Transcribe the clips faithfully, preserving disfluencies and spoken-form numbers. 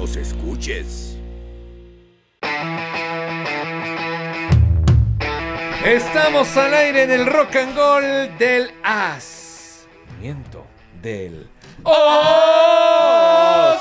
los escuches. Estamos al aire en el Rock and Roll del As. Miento, del Os.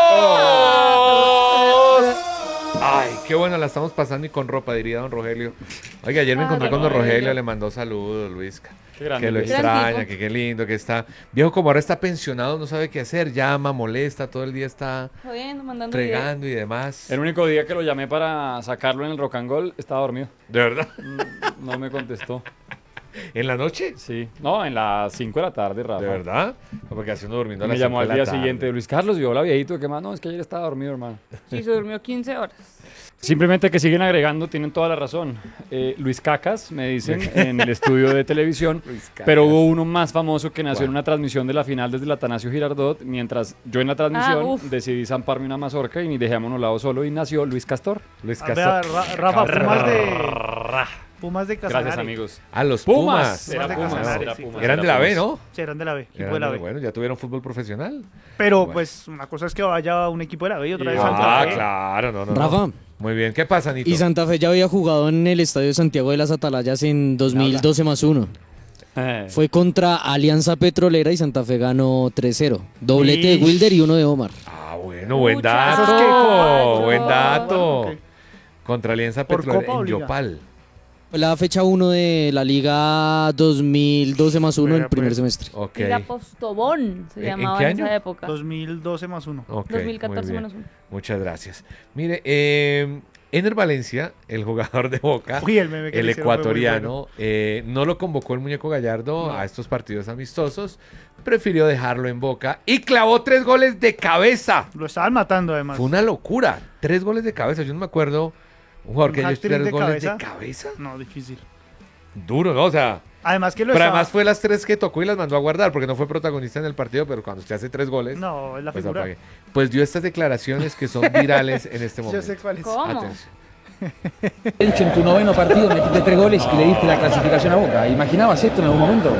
Os. Ay, qué bueno la estamos pasando y con ropa, diría don Rogelio. Oiga, ayer me encontré Ay, con don Rogelio. Rogelio, le mandó saludos, Luisca. Qué grande. Que lo Luis. extraña, que qué lindo que está. Viejo, como ahora está pensionado, no sabe qué hacer, llama, molesta, todo el día está Jodiendo, mandando fregando y demás. El único día que lo llamé para sacarlo en el Rock and Roll estaba dormido. ¿De verdad? Mm, No me contestó. ¿En la noche? Sí. No, en las cinco de la tarde, Rafa. ¿De verdad? Porque haciendo durmiendo a Me las llamó cinco al de día la tarde. siguiente. Luis Carlos, yo hola viejito, ¿qué más? No, es que ayer estaba dormido, hermano. Sí, se durmió quince horas. Simplemente que siguen agregando, tienen toda la razón. Eh, Luis Cacas, me dicen, en el estudio de televisión. Luis Cacas. Pero hubo uno más famoso que nació ¿Cuál? en una transmisión de la final desde el Atanasio Girardot, mientras yo en la transmisión Ah, uf. decidí zamparme una mazorca y dejé a Monolado solo y nació Luis Castor. Luis Ah, Castro. vea, Ra- Rafa, Pumas de... Pumas de Casanare. Gracias, amigos. A los Pumas. Pumas. Era de Pumas. Casanare, Era sí, Pumas, claro. Eran era de la B, Pumas. ¿no? Sí, eran de la B, equipo Eran de la de- B. Bueno, ya tuvieron fútbol profesional. Pero Bueno. pues una cosa es que vaya un equipo de la B y otra Y- vez Ah, Santa Fe. claro, no, no. no. Rafa, Muy bien, ¿qué pasa, Nito? y Santa Fe ya había jugado en el Estadio Santiago de las Atalayas en dos mil doce más uno. Eh, Fue contra Alianza Petrolera y Santa Fe ganó tres cero. Doblete de Ish. Wilder y uno de Omar. Ah, bueno, buen Muchachos. dato. ¿Esos qué? Copa, Buen Copa. dato. Ok. Contra Alianza ¿Por Petrolera Copa o en Liga? Yopal. Fue la fecha uno de la Liga dos mil doce más uno Vea, el primer pues. semestre. Ok. Liga Postobón se ¿En- en llamaba qué en, año? esa época. dos mil doce más uno. Ok, dos mil catorce muy bien. menos uno. Muchas gracias. Mire, eh, Ener Valencia, el jugador de Boca, Uy, el meme que el le hicieron fue muy ecuatoriano, eh, no lo convocó el muñeco Gallardo No. a estos partidos amistosos, prefirió dejarlo en Boca y clavó tres goles de cabeza. bueno. Lo estaban matando además. Fue una locura, tres goles de cabeza. Yo no me acuerdo un jugador ¿Un que haya hecho hat-trick tres de goles cabeza? de cabeza. No, difícil. Duro, ¿no? O sea, Además que lo pero estaba... además fue las tres que tocó y las mandó a guardar porque no fue protagonista en el partido, pero cuando usted hace tres goles, No, es la pues figura. apague. Pues dio estas declaraciones que son virales en este Yo momento. sé cuál es. ¿Cómo? Atención. De hecho, en tu noveno partido metiste tres goles y le diste la clasificación a Boca. ¿Imaginabas esto en algún momento?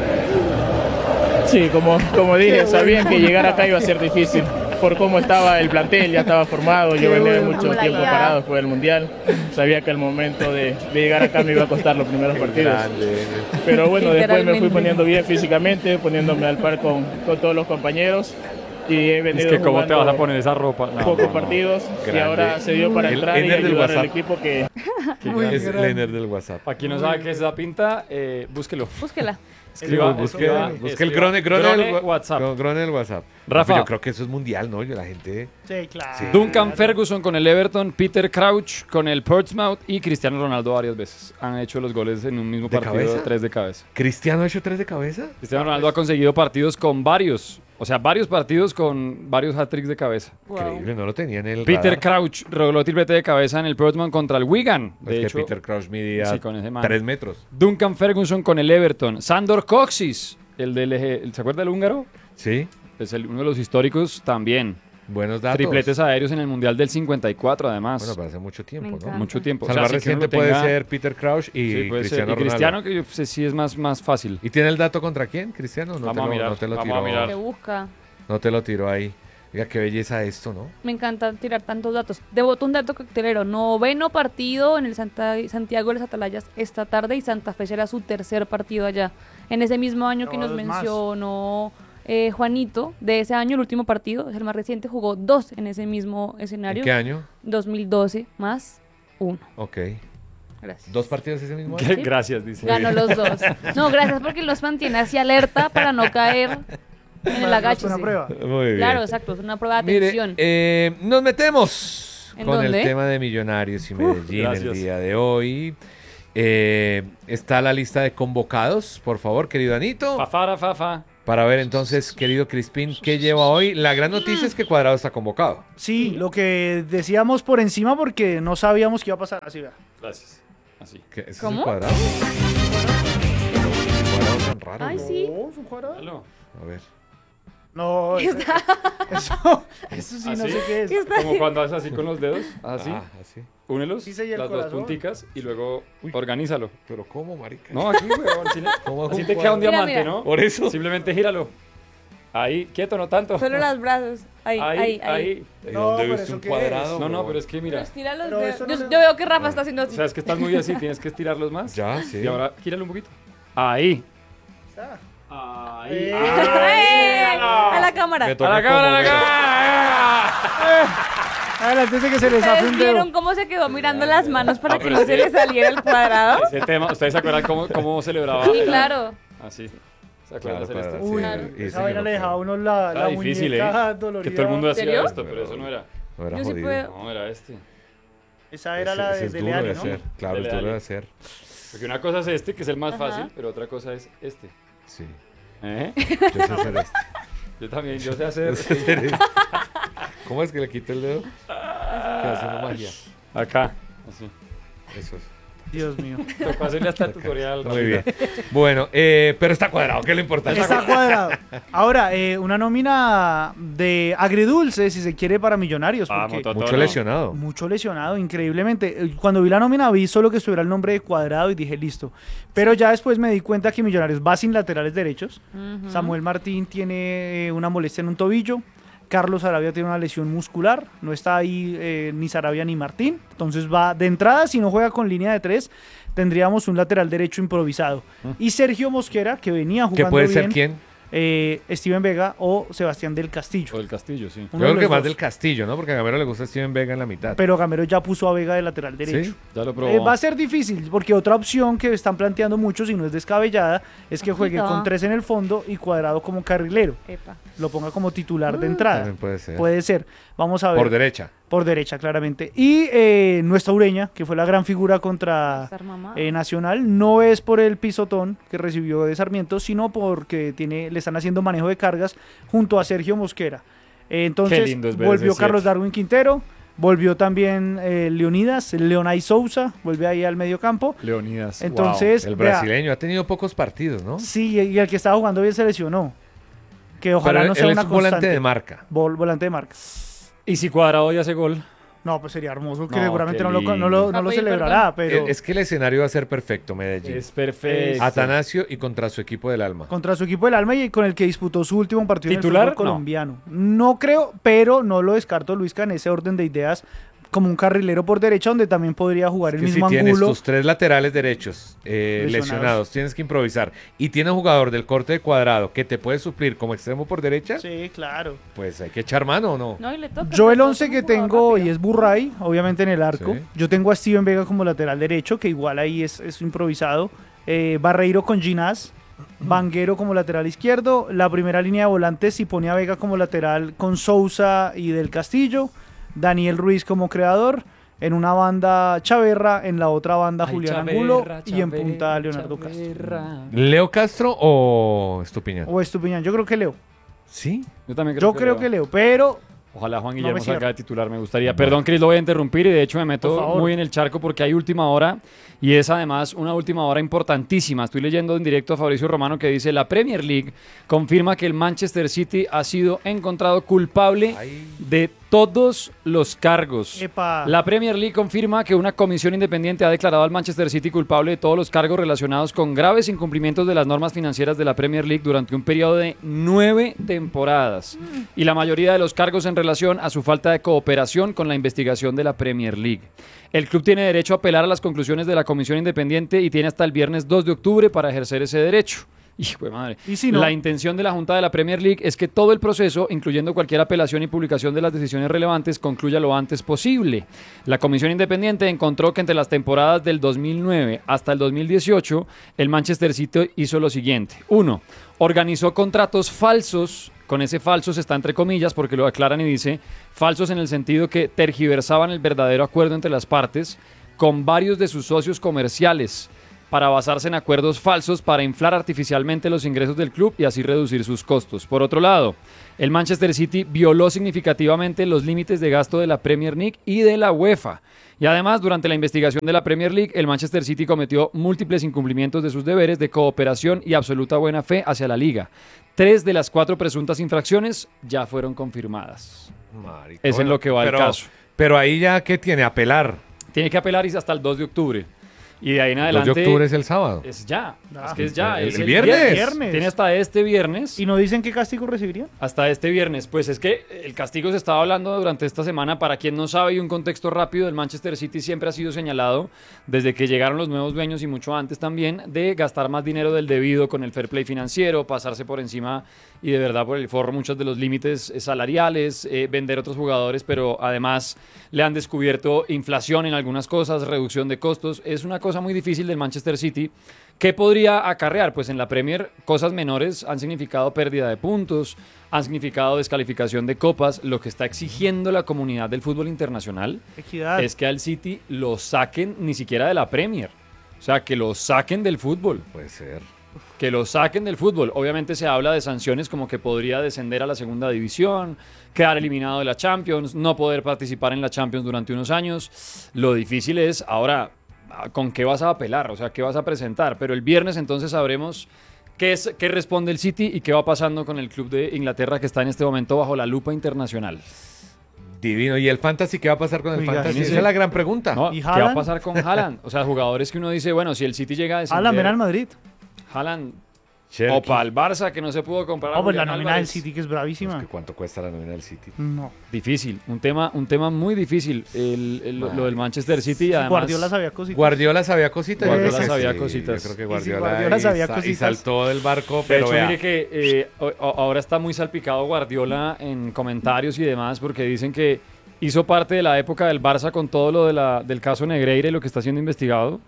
Sí, como, como dije, sabían que llegar acá iba a ser difícil. Por cómo estaba el plantel, ya estaba formado, yo venía de mucho bueno. tiempo Ya. parado después del Mundial. Sabía que el momento de, de llegar acá me iba a costar los primeros partidos. Grande. Pero bueno, después me fui Literalmente. poniendo bien físicamente, poniéndome al par con, con todos los compañeros. Y he es venido que cómo te jugando vas a poner esa ropa. No, pocos no, no. partidos y Grande. ahora se dio para El entrar y Ener del ayudar al WhatsApp. equipo que, Es el Ener del WhatsApp. Para quien no sabe qué es esa pinta, eh, búsquelo. Búsquela. Escriba, busque, escriba- busque el escriba- grone, grone, grone del wa- WhatsApp. gro- grone del WhatsApp. Rafa. Yo creo que eso es mundial, ¿no? Yo, la gente. Sí, claro. Sí. Duncan Ferguson con el Everton, Peter Crouch con el Portsmouth y Cristiano Ronaldo varias veces. Han hecho los goles en un mismo ¿De partido, cabeza? tres de cabeza. ¿Cristiano ha hecho tres de cabeza? Cristiano Ronaldo ha conseguido partidos con varios, o sea, varios partidos con varios hat-tricks de cabeza. Increíble, no lo tenía en el. Peter radar. Crouch logró triplete de cabeza en el Portsmouth contra el Wigan. Es De que hecho, Peter Crouch midía sí, con ese man. tres metros. Duncan Ferguson con el Everton. Sandor Kocsis, el del eje- ¿se acuerda del húngaro? Sí, Es el- uno de los históricos también. buenos datos. Tripletes aéreos en el Mundial del cincuenta y cuatro, además. Bueno, para hace mucho tiempo, Me ¿no? encanta. Mucho tiempo. O sea, el O más sea, sí que uno reciente lo puede tenga- ser Peter Crouch y Sí, puede ser. Cristiano Y Ronaldo. Cristiano, que yo sé, sí es más, más fácil. ¿Y tiene el dato contra quién, Cristiano? No Vamos te a lo, mirar, no te lo vamos tiró. a mirar. Que busca. No te lo tiró ahí. Oiga, qué belleza esto, ¿no? Me encanta tirar tantos datos. Devoto un dato coctelero. Noveno partido en el Santa- Santiago de las Atalayas esta tarde y Santa Fe será su tercer partido allá. En ese mismo año que No, nos dos más. mencionó eh, Juanito, de ese año, el último partido, es el más reciente, jugó dos en ese mismo escenario. ¿En qué año? dos mil doce más uno. Ok. Gracias. ¿Dos partidos ese mismo año? ¿Qué? Gracias, dice. Ganó los dos. No, gracias porque los mantiene así alerta para no caer en el Para agache. una prueba. Muy bien. Claro, exacto, es una prueba de Mire, atención. eh, nos metemos ¿En con dónde? el tema de Millonarios y Medellín el gracias. día de hoy. Eh, está la lista de convocados, por favor, querido Anito. Fafara, fafa. Para ver entonces, querido Crispín, ¿qué lleva hoy? La gran noticia es que Cuadrado está convocado. Sí, lo que decíamos por encima porque no sabíamos qué iba a pasar. Así, vea. Gracias. Así. ¿Qué, ¿ese ¿Cómo? es el Cuadrado? ¿Qué Cuadrado tan raro? Ay, ¿no? sí. No, es un cuadrado. Aló. A ver. No, eso, eso, eso sí, no ¿Así? sé qué es. Como cuando haces así con los dedos. Así. Ah, así. Únelos. Sí, sí, el las dos corazón. punticas y luego Uy. organízalo. Pero ¿cómo, marica? No, aquí, weón. Así, ¿Cómo hago así un te queda un cuadrado? diamante, Mira, ¿no? Por eso. Simplemente gíralo. Ahí, quieto, no tanto. Solo los brazos. Ahí, ahí, ahí. ahí. ahí. ¿Y No, dónde pero viste ¿eso un qué cuadrado? No, no, huevón? pero es que Pero mira. estira los Pero dedos. eso Yo, no le- yo veo que Rafa está haciendo así. O sea, es que estás muy así, tienes que estirarlos más. Ya, sí. Y ahora, gíralo un poquito. Ahí. Ah. Ahí. Eh. ¡Eh! A la cámara. Me A toca la cámara, a la como- cámara. Adelante, antes de que se les zafe ¿Ustedes un dedo. vieron cómo se quedó mirando las manos para Ah, que pero no es se que- le saliera el cuadrado? Ese tema, ¿ustedes se acuerdan cómo, cómo celebraba? Sí, claro. Así. ¿Se acuerdan Claro, de hacer claro, esto? sí. Uy, Claro. Y esa ese vaina yo le no dejaba a puedo. uno la, Estaba la difícil, muñeca ¿eh? dolorida. Que todo el mundo hacía ¿Serio? esto, pero eso no era. No era Yo sí jodido. puedo. No, era este. Esa era Ese- la ese de, es de duro de Leale, ¿no? hacer. Claro, es Dele, duro de dale. hacer. Porque una cosa es este, que es el más Ajá. fácil, pero otra cosa es este. Sí. ¿Eh? Yo sé hacer esto. Yo también, yo sé hacer. Yo sé hacer esto. ¿Cómo es que le quito el dedo? Que hacemos magia. Acá. Así. Eso es. Dios mío. Tocó hacerle hasta el tutorial. Muy bien. Bueno, eh, pero está cuadrado, que es lo importante. Está cuadrado. Ahora, eh, una nómina de agridulce, si se quiere, para Millonarios. Vamos, Porque Toto, Mucho no. lesionado. mucho lesionado, increíblemente. Eh, Cuando vi la nómina vi solo que estuviera el nombre de Cuadrado y dije, listo. Pero ya después me di cuenta que Millonarios va sin laterales derechos. Ujú. Samuel Martín tiene eh, una molestia en un tobillo. Carlos Sarabia tiene una lesión muscular. No está ahí eh, ni Sarabia ni Martín. Entonces va de entrada, si no juega con línea de tres, tendríamos un lateral derecho improvisado. Y Sergio Mosquera, que venía ¿Qué jugando puede bien, ser quién? eh, Steven Vega o Sebastián del Castillo. O del Castillo, sí. Yo Uno de creo que los más dos. del Castillo, ¿no? Porque a Gamero le gusta Steven Vega en la mitad. Pero Gamero ya puso a Vega de lateral derecho. ¿Sí? Ya lo probó. Eh, va a ser difícil, porque otra opción que están planteando muchos y no es descabellada es que juegue Ojito. con tres en el fondo y Cuadrado como carrilero. Epa. Lo ponga como titular de entrada. También puede ser. Puede ser. Vamos a ver. Por derecha. Por derecha, claramente. Y eh, nuestra Ureña, que fue la gran figura contra Estar mamado. eh, Nacional, no es por el pisotón que recibió de Sarmiento, sino porque tiene, le están haciendo manejo de cargas junto a Sergio Mosquera. Eh, entonces, Qué lindo es ver volvió ese Carlos siete. Darwin Quintero, volvió también eh, Leonidas, Leonay Sousa, vuelve ahí al medio campo. Leonidas. Entonces, El vea, brasileño ha tenido pocos partidos, ¿no? sí, y el que estaba jugando bien se lesionó. Que ojalá Pero no él, sea él una es un volante constante. de marca. Vol- volante de marca. Y si Cuadrado ya hace gol. No, pues sería hermoso, que No, seguramente qué no lo, no lindo. lo, no Va a lo pedir celebrará, pero Eh, Es que el escenario va a ser perfecto, Medellín. Es perfecto. Atanasio y contra su equipo del alma. contra su equipo del alma y con el que disputó su último partido ¿Titular? en el fútbol No. colombiano. No. creo, pero no lo descarto, Luisca, en ese orden de ideas, como un carrilero por derecha donde también podría jugar el Que si mismo tienes ángulo. tus tres laterales derechos eh, Lesionados. lesionados. tienes que improvisar, y tienes un jugador del corte de Cuadrado que te puede suplir como extremo por derecha, Sí, claro. pues hay que echar mano o no. No, y le toca. Yo el pero once es un que jugador tengo rápido. y es Burray, obviamente en el arco. Sí. Yo tengo a Steven Vega como lateral derecho, que igual ahí es, es improvisado. Eh, Barreiro con Ginás. Vanguero como lateral izquierdo. La primera línea de volantes si pone a Vega como lateral con Sousa y del Castillo. Daniel Ruiz como creador. En una banda Chaverra, en la otra banda Ay, Julián Chaverra, Angulo y en Chaverra, punta Leonardo Castro. Chaverra. ¿Leo Castro o Estupiñán? O Estupiñán, yo creo que Leo. Sí. Yo también creo Yo que creo Leo. que Leo, pero Ojalá Juan No Guillermo me cierro. salga de titular, me gustaría. Perdón, Cris, lo voy a interrumpir y de hecho me Por meto favor. muy en el charco porque hay última hora y es además una última hora importantísima. Estoy leyendo en directo a Fabricio Romano que dice: la Premier League confirma que el Manchester City ha sido encontrado culpable Ay. de todos los cargos. Epa. La Premier League confirma que una comisión independiente ha declarado al Manchester City culpable de todos los cargos relacionados con graves incumplimientos de las normas financieras de la Premier League durante un periodo de nueve temporadas. Y la mayoría de los cargos en relación a su falta de cooperación con la investigación de la Premier League. El club tiene derecho a apelar a las conclusiones de la comisión independiente y tiene hasta el viernes dos de octubre para ejercer ese derecho. Hijo de madre. ¿Y si no? La intención de la Junta de la Premier League es que todo el proceso, incluyendo cualquier apelación y publicación de las decisiones relevantes, concluya lo antes posible. La Comisión Independiente encontró que entre las temporadas del dos mil nueve hasta el dos mil dieciocho, el Manchester City hizo lo siguiente. Uno, organizó contratos falsos. Con ese falsos está entre comillas porque lo aclaran y dice falsos en el sentido que tergiversaban el verdadero acuerdo entre las partes con varios de sus socios comerciales, para basarse en acuerdos falsos para inflar artificialmente los ingresos del club y así reducir sus costos. Por otro lado, el Manchester City violó significativamente los límites de gasto de la Premier League y de la UEFA. Y además, durante la investigación de la Premier League, el Manchester City cometió múltiples incumplimientos de sus deberes de cooperación y absoluta buena fe hacia la liga. Tres de las cuatro presuntas infracciones ya fueron confirmadas. Marica, Es en lo que va el pero, caso. Pero ahí ya, ¿qué tiene? Apelar. Tiene que apelar y hasta el dos de octubre. Y de ahí en dos adelante... de octubre es el sábado. Es ya, Ah, es que es ya. el- es el viernes. Viernes. Tiene hasta este viernes. ¿Y no dicen qué castigo recibirían? Hasta este viernes, pues es que el castigo se estaba hablando durante esta semana. Para quien no sabe, y un contexto rápido, el Manchester City siempre ha sido señalado, desde que llegaron los nuevos dueños y mucho antes también, de gastar más dinero del debido con el fair play financiero, pasarse por encima y de verdad por el forro muchos de los límites eh, salariales, eh, vender otros jugadores, pero además le han descubierto inflación en algunas cosas, reducción de costos. Es una cosa muy difícil del Manchester City. ¿Qué podría acarrear? Pues en la Premier cosas menores han significado pérdida de puntos, han significado descalificación de copas. Lo que está exigiendo la comunidad del fútbol internacional Equidad. es que al City lo saquen ni siquiera de la Premier. O sea, que lo saquen del fútbol. Puede ser. Que lo saquen del fútbol. Obviamente se habla de sanciones como que podría descender a la segunda división, quedar eliminado de la Champions, no poder participar en la Champions durante unos años. Lo difícil es ahora, ¿con qué vas a apelar? O sea, ¿qué vas a presentar? Pero el viernes entonces sabremos qué, es, qué responde el City y qué va pasando con el club de Inglaterra que está en este momento bajo la lupa internacional. Divino. ¿Y el Fantasy? ¿Qué va a pasar con el Oiga, Fantasy? sí, Esa sí. es la gran pregunta. ¿No? ¿Y ¿Qué va a Haaland? pasar con Haaland? O sea, jugadores que uno dice, bueno, si el City llega a Haaland, ven descender, al Madrid. Haaland Cherky. o para el Barça que no se pudo comprar. a Oh, pues la Julián nómina del Álvarez. City que es Es bravísima. que ¿Cuánto cuesta la nómina del City? No. Difícil, un tema, un tema muy difícil, el, el- lo, Madre. lo del Manchester City y además Guardiola sabía cositas. Guardiola sabía cositas. yo Guardiola creo que sabía sí, cositas. Yo creo que Y sí, Guardiola, Guardiola y sabía sa- y cositas. saltó del barco, de pero hecho, vea, mire que eh, o- o- ahora está muy salpicado Guardiola en comentarios y demás porque dicen que hizo parte de la época del Barça con todo lo de la, del caso Negreira y lo que está siendo investigado.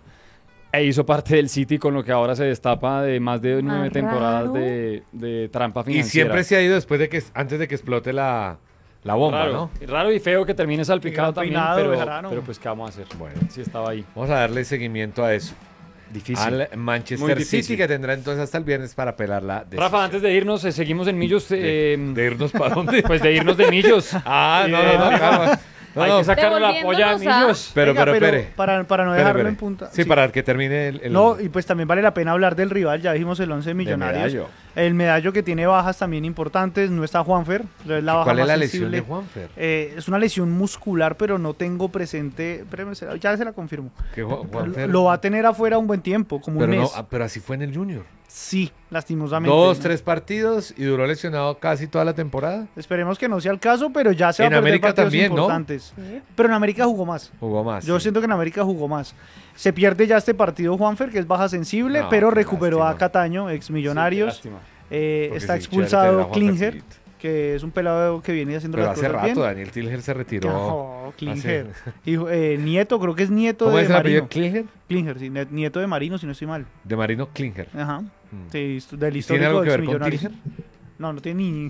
E hizo parte del City con lo que ahora se destapa de más de nueve Ah, temporadas raro. de, de trampa y financiera. siempre se ha ido después de que antes de que explote la, la bomba, raro, ¿no? raro y feo que termine salpicado gran también, peinado, pero, Bejarano. pero pues qué vamos a hacer. Bueno. Sí estaba ahí. Vamos a darle seguimiento a eso. Difícil. Al Muy Manchester difícil. City, que tendrá entonces hasta el viernes para pelar la decisión. Rafa, antes de irnos, eh, seguimos en Millos. de, eh, de irnos para dónde. Pues de irnos de Millos. Ah, no, Eh, no, no, calma. No, Hay no, que sacar la polla a Devolviéndonos a- Millos. pero, Venga, pero, espere. para, para no Espere, dejarlo espere. en punta. Sí, para que termine el... el- No, y pues también vale la pena hablar del rival, ya dijimos el once de Millonarios. Medallo. El Medallo que tiene bajas también importantes, no está Juanfer, es la baja ¿Cuál es más la lesión sensible. de Juanfer? Eh, es una lesión muscular, pero no tengo presente, espérame, se la- ya se la confirmo. Que Ju- Juanfer... Lo va a tener afuera un buen tiempo, como pero, un no, mes. ah, pero así fue en el Junior. Sí, lastimosamente. Dos, ¿no? tres partidos y duró lesionado casi toda la temporada. Esperemos que no sea el caso, pero ya se va En a perder América partidos también, ¿no? importantes. Pero en América jugó más. Jugó más. Yo sí. siento que en América jugó más. Se pierde ya este partido Juanfer, que es baja sensible, No, pero qué recuperó lástima. a Cataño, ex Millonarios. Sí, qué lástima. Eh, Porque está sí, chévere expulsado tener a Juanfer Klinger, Filito. que es un pelado que viene haciendo Pero las hace cosas rato bien. Daniel Tilger se retiró. No, Klinger. hace- Hijo- eh, nieto, creo que es nieto ¿Cómo de es el apellido? Marino. ¿Klinger? Klinger, sí, net- nieto de Marino, si no estoy mal. De Marino Klinger. Ajá. Mm. Sí, del ¿Y histórico ¿Tiene algo que ex ver con Millonarios. Klinger? No, no tiene ni...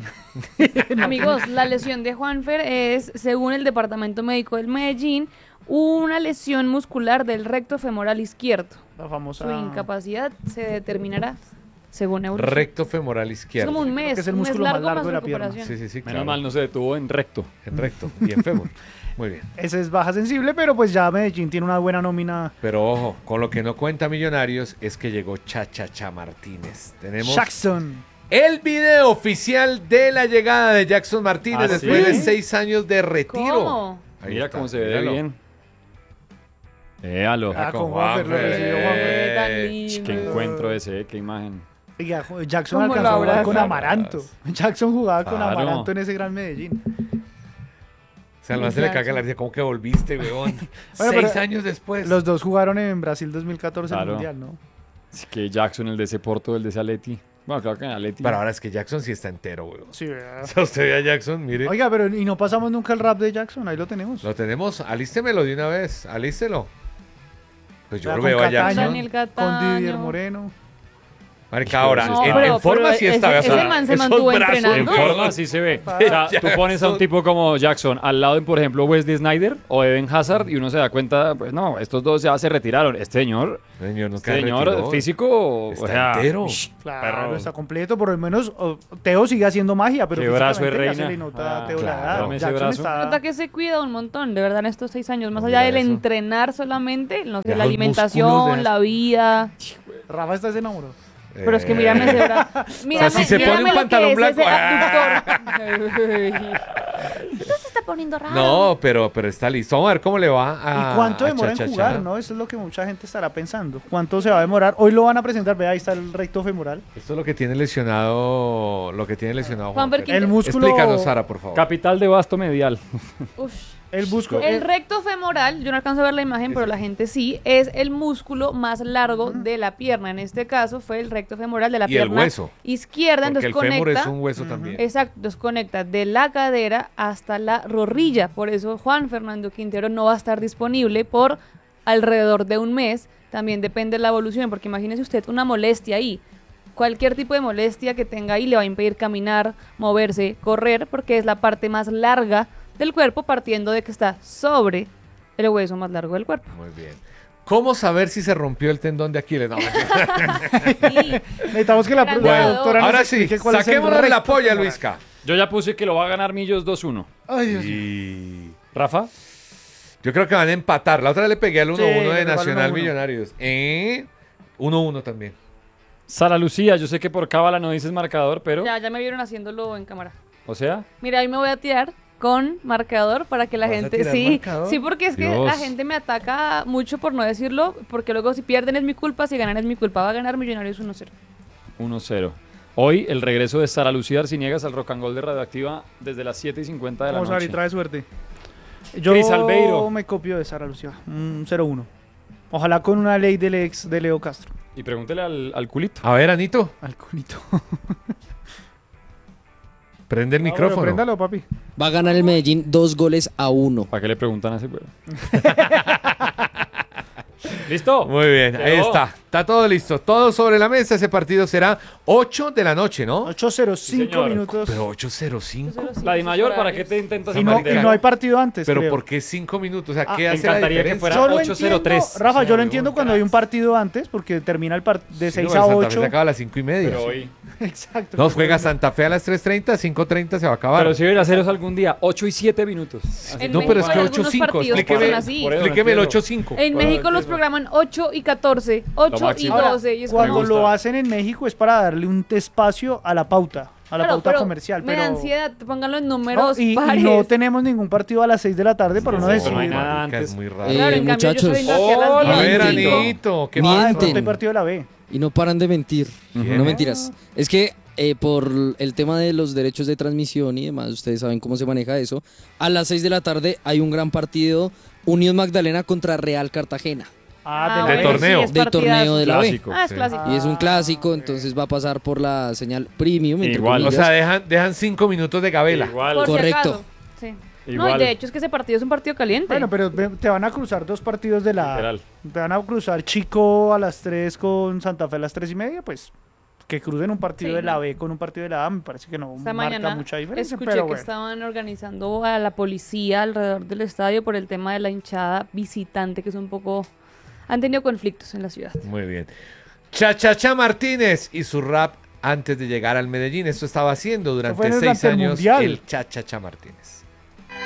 Amigos, la lesión de Juanfer es, según el Departamento Médico del Medellín, una lesión muscular del recto femoral izquierdo. La famosa... Su incapacidad se determinará según Euro. Recto femoral Es izquierdo. como un mes, que es el un mes músculo más largo largo más de la pierna. recuperación. Sí, sí, sí. Menos claro. mal no se detuvo en recto. En recto y en fémur. Muy bien. Esa es baja sensible, pero pues ya Medellín tiene una buena nómina. Pero ojo, con lo que no cuenta Millonarios es que llegó Chachacha Martínez. Tenemos Jackson. el video oficial de la llegada de Jackson Martínez ¿Ah, después sí? de seis años de retiro. ¿Cómo? Ahí Mira está, cómo se ve míralo. bien. Véalo. Ah, Ah, con con Juanfer, lo Juanfer. recibió Juanfer. Tan Eh, lindo. Qué encuentro ese, eh, qué imagen. Oiga, jo- Jackson ¿Cómo alcanzó a lo jugar con abraza? Amaranto. Jackson jugaba con Claro. Amaranto en ese gran Medellín. O sea, al man se le caga la risa. ¿Cómo que volviste, weón? Bueno, seis pero años después. Los dos jugaron en Brasil dos mil catorce en el Claro. Mundial, ¿no? Así que Jackson, el de ese Porto, el de ese Atleti. Bueno, claro que en Atleti. Pero ahora es que Jackson sí está entero, weón. Sí, ¿verdad? O sea, usted ve a Jackson, mire. Oiga, pero y no pasamos nunca el rap de Jackson, ahí lo tenemos. Lo tenemos, alístemelo de una vez, alístelo. Pues yo Ya lo con veo a Cataño, Jackson. Daniel Con Cataño. Didier Moreno. Marica, ahora, No, en, pero- en forma pero sí está. ese- o sea, ese man se esos mantuvo brazos, entrenando. En forma sí se ve. O sea, tú pones a un tipo como Jackson al lado de, por ejemplo, Wesley Sneijder o Eden Hazard y uno se da cuenta, pues no, estos dos ya se retiraron. Este señor, Señor, no este señor físico, Está o sea, entero. shh, Claro, perro. está completo, por lo menos oh, Teo sigue haciendo magia, pero Qué brazo de físicamente ya reina. se le nota a Ah, Teo claro. la edad. Dame ese Jackson brazo. está... Nota que se cuida un montón, de verdad, en estos seis años. Más No, allá mira del eso. entrenar solamente, no sé, Mira la los alimentación, músculos de- la vida. Rafa está enamorado. Pero es que mírame ese brazo. Mírame, si se pone un mírame lo que pantalón es blanco, ese ¡ah! abductor. Entonces está poniendo raro. No, pero, pero está listo. Vamos a ver cómo le va a ¿Y cuánto a demora en Cha Cha jugar, Cha. no? Eso es lo que mucha gente estará pensando. ¿Cuánto se va a demorar? Hoy lo van a presentar, vea, ahí está el recto femoral. Esto es lo que tiene lesionado, lo que tiene lesionado Juan Juanfer. Berquín. El músculo... Explícanos, Sara, por favor. Capital de vasto medial. Ush. El músculo... El eh, recto femoral, yo no alcanzo a ver la imagen, pero la gente sí, es el músculo más largo de la pierna. En este caso fue el recto femoral de la Y el pierna hueso. izquierda. Porque Entonces el fémur conecta, es un hueso también. exacto, entonces conecta de la cadera hasta la rodilla. Por eso Juan Fernando Quintero no va a estar disponible por alrededor de un mes. También depende de la evolución, porque imagínese usted una molestia ahí. Cualquier tipo de molestia que tenga ahí le va a impedir caminar, moverse, correr, porque es la parte más larga del cuerpo, partiendo de que está sobre el hueso más largo del cuerpo. Muy bien. ¿Cómo saber si se rompió el tendón de Aquiles? No, Y Necesitamos que la, Gran la ganador. doctora nos ahora sí, explique cuál es el saquémonos la recto polla, femoral. Luisca. Yo ya puse que lo va a ganar Millos dos uno. Ay, Dios mío. Y... Rafa. Yo creo que van a empatar. La otra le pegué al uno uno Sí, de le pegó al Nacional uno uno. Millonarios. Eh, uno uno también. Sara Lucía, yo sé que por cábala no dices marcador, pero... ya, ya me vieron haciéndolo en cámara. O sea, Mira, ahí me voy a tirar con marcador para que la ¿Vas a gente tirar sí, marcador? sí, porque es que Dios. la gente me ataca mucho por no decirlo, porque luego si pierden es mi culpa, si ganan es mi culpa. Va a ganar Millonarios uno cero. uno cero. Hoy el regreso de Sara Lucía Arciniegas al Rock and Roll de Radioactiva desde las siete y cincuenta de la Vamos a ver noche. y trae suerte. Yo Cris Albeiro. me copio de Sara Lucía, un cero uno. Ojalá con una ley del ex de Leo Castro. Y pregúntele al, al culito. A ver, Anito, Al culito. prende el Ah, micrófono. bueno, préndalo, papi. Va a ganar el Medellín dos goles a uno. ¿Para qué le preguntan a ese huevo? ¿Listo? Muy bien, ahí Quedó. está. Está todo listo. Todo sobre la mesa. Ese partido será ocho de la noche, ¿no? ocho cero cinco señor. minutos. Pero ocho cero cinco. La Di Mayor, ¿para qué te intentas Y no, y aprender? no hay partido antes, Pero creo. ¿por qué cinco minutos? O sea, Ah, ¿qué me hace la encantaría que diferencia? fuera Yo lo ocho cero tres. entiendo, Rafa, yo lo Sí, entiendo cuando hay un partido antes, porque termina el part de Sí, seis no, a Santa Fe ocho. se acaba a las cinco y media. Pero hoy... Exacto. No, juega Santa Fe a las tres treinta, cinco treinta se va a acabar. Pero si hubiera haceros algún día, ocho y siete minutos. Así. En no, pero es México que hay ocho algunos cinco. partidos que Explíqueme, son así. Por eso no explíqueme el entiendo. ocho cinco. En Bueno, México los entiendo. programan ocho y catorce, ocho y máximo. doce. Y es Cuando como... gusta. lo hacen en México es para darle un espacio a la pauta, a la Claro, pauta pero comercial. Me Pero da ansiedad, pónganlo en no, números y, y pares. no tenemos ningún partido a las seis de la tarde para Sí, no sí, decir. pero no hay nada Marica, antes. es muy raro. Eh, Claro, en cambio yo muchachos. soy aquí a las Oh, diez a ver, y cinco. Anito, ¿qué Ah, pasa? de pronto hay Mienten. partido de la B. Y no paran de mentir. ¿Quién? No mentiras. Es que eh, por el tema de los derechos de transmisión y demás, ustedes saben cómo se maneja eso. A las seis de la tarde hay un gran partido, Unión Magdalena contra Real Cartagena. Ah, Ah, de, De la B. torneo. sí, es De partidazo. torneo de la B. Clásico. Ah, es Sí. clásico. Y es un Ah, clásico, ok. entonces va a pasar por la señal premium. entre Igual. O comillas. sea, dejan, dejan cinco minutos de gabela. Igual. Por si Correcto. acaso. Sí. No, y Igual. de hecho es que ese partido es un partido caliente. Bueno, pero ve- te van a cruzar dos partidos de la. Literal. Te van a cruzar Chico a las tres con Santa Fe a las tres y media, pues que crucen un partido Sí, de la no. B con un partido de la A, me parece que no Esta marca mañana mucha diferencia. escuché pero que bueno. estaban organizando a la policía alrededor del estadio por el tema de la hinchada visitante, que es un poco... Han tenido conflictos en la ciudad. Muy bien. Chachacha Martínez y su rap antes de llegar al Medellín. Esto estaba haciendo fue durante en el- seis durante el años Mundial. el Chachacha Martínez.